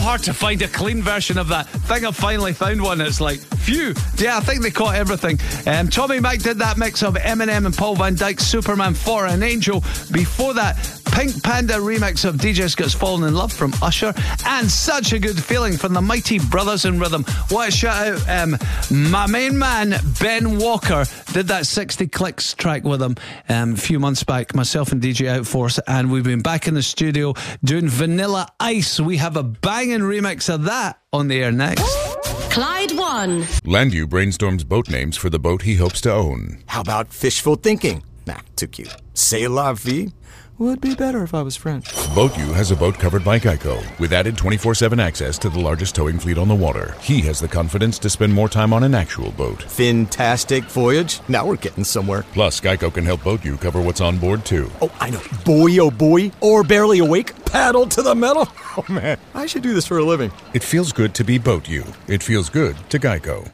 hard to find a clean version of that. I think I've finally found one. It's like, phew. Yeah, I think they caught everything. Tommy Mac did that mix of Eminem and Paul Van Dyk's Superman for an Angel. Before that, Pink Panda remix of DJ Scott's Fallen in Love from Usher. And Such a Good Feeling from the Mighty Brothers in Rhythm. What a shout out. My main man, Ben Walker, did that 60 Clicks track with him a few months back, myself and DJ Outforce, and we've been back in the studio doing Vanilla Ice. We have a banging remix of that on the air next. Clyde One. Landu brainstorms boat names for the boat he hopes to own. How about fishful thinking? Nah, too cute. C'est la vie? Would be better if I was French. BoatU has a boat covered by Geico, with added 24/7 access to the largest towing fleet on the water. He has the confidence to spend more time on an actual boat. Fantastic voyage. Now we're getting somewhere. Plus, Geico can help BoatU cover what's on board, too. Oh, I know. Boy, oh boy. Or barely awake. Paddle to the metal. Oh, man. I should do this for a living. It feels good to be BoatU. It feels good to Geico.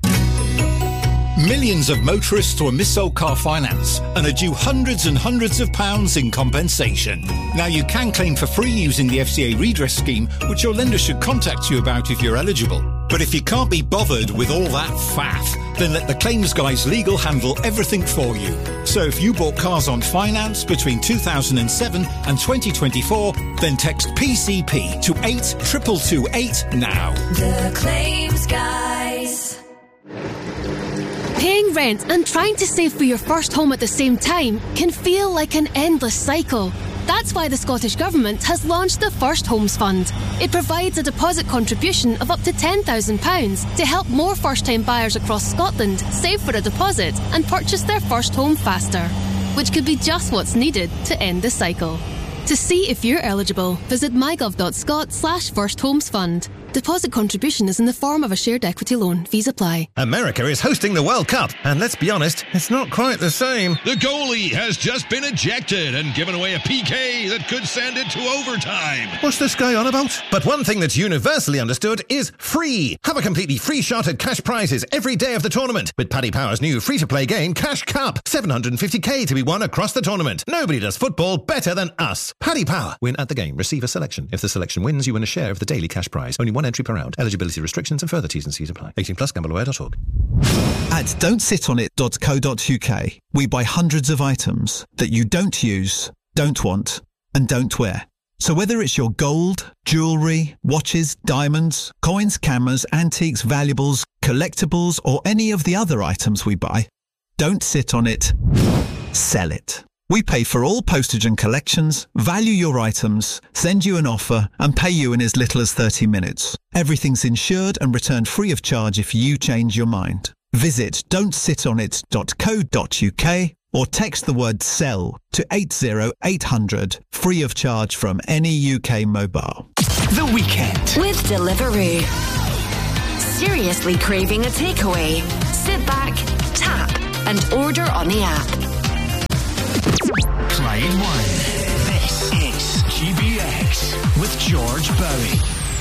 Millions of motorists were mis-sold car finance and are due hundreds and hundreds of pounds in compensation. Now you can claim for free using the FCA redress scheme, which your lender should contact you about if you're eligible. But if you can't be bothered with all that faff, then let the claims guys legal handle everything for you. So if you bought cars on finance between 2007 and 2024, then text PCP to 82228 now. The claims guys. Paying rent and trying to save for your first home at the same time can feel like an endless cycle. That's why the Scottish Government has launched the First Homes Fund. It provides a deposit contribution of up to £10,000 to help more first-time buyers across Scotland save for a deposit and purchase their first home faster, which could be just what's needed to end the cycle. To see if you're eligible, visit mygov.scot/firsthomesfund. Deposit contribution is in the form of a shared equity loan. Fees apply. America is hosting the World Cup, and let's be honest, it's not quite the same. The goalie has just been ejected and given away a PK that could send it to overtime. What's this guy on about? But one thing that's universally understood is free. Have a completely free shot at cash prizes every day of the tournament with Paddy Power's new free-to-play game, Cash Cup. 750k to be won across the tournament. Nobody does football better than us. Paddy Power. Win at the game. Receive a selection. If the selection wins, you win a share of the daily cash prize. Only one entry per round. Eligibility restrictions and further T's and C's apply. 18 plus gambleware.org. At don'tsitonit.co.uk, we buy hundreds of items that you don't use, don't want, and don't wear. So whether it's your gold, jewellery, watches, diamonds, coins, cameras, antiques, valuables, collectibles, or any of the other items we buy, don't sit on it, sell it. We pay for all postage and collections, value your items, send you an offer, and pay you in as little as 30 minutes. Everything's insured and returned free of charge if you change your mind. Visit don'tsitonit.co.uk or text the word SELL to 80800, free of charge from any UK mobile. The Weekend with Deliveroo. Seriously craving a takeaway? Sit back, tap, and order on the app. Clyde One. This is GBX with George Bowie.